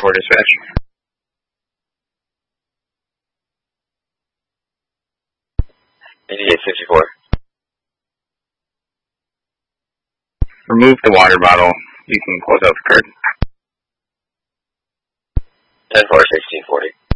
10-4 dispatch. $88.54. Remove the water bottle. You can close out the card. 10-4, 1640.